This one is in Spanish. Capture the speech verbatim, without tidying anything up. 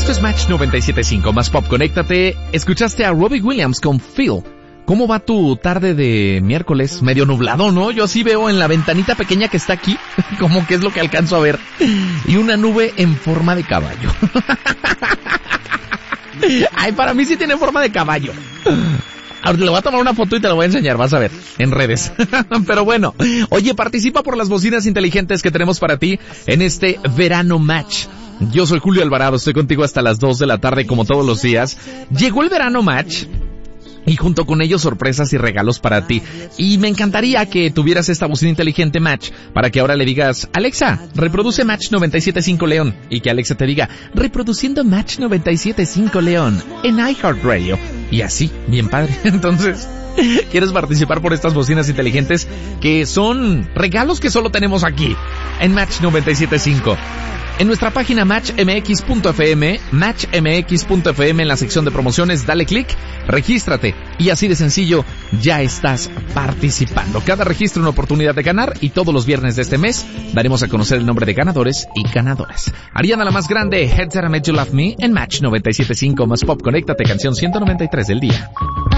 Esto es Match noventa y siete punto cinco, más pop, conéctate. Escuchaste a Robbie Williams con Feel. ¿Cómo va tu tarde de miércoles? Medio nublado, ¿no? Yo sí veo en la ventanita pequeña que está aquí, como que es lo que alcanzo a ver, y una nube en forma de caballo. Ay, para mí sí tiene forma de caballo. Ahora le voy a tomar una foto y te la voy a enseñar, vas a ver, en redes. Pero bueno, oye, participa por las bocinas inteligentes que tenemos para ti en este Verano Match. Yo soy Julio Alvarado, estoy contigo hasta las dos de la tarde como todos los días. Llegó el Verano Match y junto con ellos sorpresas y regalos para ti. Y me encantaría que tuvieras esta bocina inteligente Match para que ahora le digas: Alexa, reproduce Match noventa y siete punto cinco León, y que Alexa te diga: reproduciendo Match noventa y siete punto cinco León en iHeartRadio. Y así, bien padre. Entonces, ¿quieres participar por estas bocinas inteligentes que son regalos que solo tenemos aquí en Match noventa y siete punto cinco? En nuestra página match m x punto f m, match m x punto f m, en la sección de promociones, dale clic, regístrate y así de sencillo ya estás participando. Cada registro una oportunidad de ganar y todos los viernes de este mes daremos a conocer el nombre de ganadores y ganadoras. Ariana la más grande, Heads That I Made You Love Me en Match noventa y siete punto cinco, más pop, conéctate, canción ciento noventa y tres del día.